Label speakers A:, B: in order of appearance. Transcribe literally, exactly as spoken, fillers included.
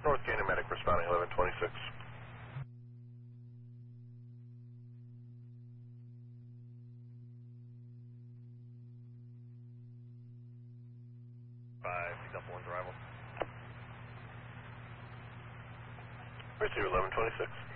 A: North Canyon Medic responding eleven twenty-six.
B: five, example one's arrival.
A: Receive eleven twenty-six.